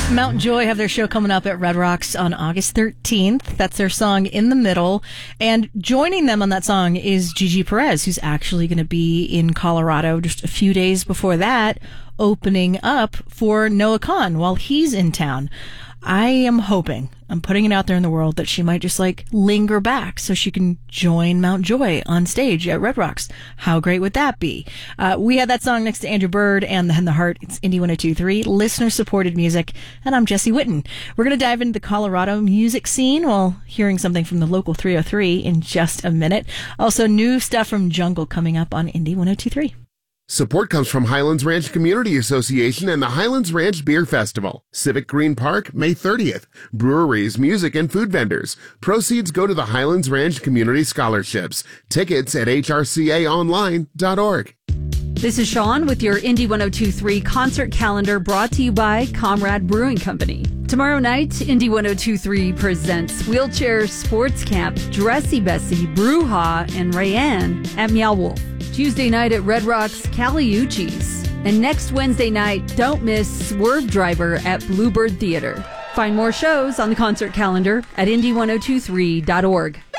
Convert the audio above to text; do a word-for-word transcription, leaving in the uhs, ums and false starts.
Mount Joy have their show coming up at Red Rocks on August thirteenth. That's their song In the Middle. And joining them on that song is Gigi Perez, who's actually going to be in Colorado just a few days before that, opening up for Noah Kahan while he's in town. I am hoping, I'm putting it out there in the world, that she might just like linger back so she can join Mount Joy on stage at Red Rocks. How great would that be? Uh, we had that song next to Andrew Bird and the, and the Heart. It's Indie one oh two point three, listener-supported music, and I'm Jesse Witten. We're going to dive into the Colorado music scene while hearing something from the local three oh three in just a minute. Also, new stuff from Jungle coming up on Indie one oh two point three. Support comes from Highlands Ranch Community Association and the Highlands Ranch Beer Festival. Civic Green Park, May thirtieth. Breweries, music, and food vendors. Proceeds go to the Highlands Ranch Community Scholarships. Tickets at h r c a online dot org. This is Sean with your Indie one oh two point three concert calendar, brought to you by Comrade Brewing Company. Tomorrow night, Indie one oh two point three presents Wheelchair Sports Camp, Dressy Bessie, Brewha, and Rayanne at Meow Wolf. Tuesday night at Red Rocks, Caliucci's. And next Wednesday night, don't miss Swerve Driver at Bluebird Theater. Find more shows on the concert calendar at indie one oh two three dot org.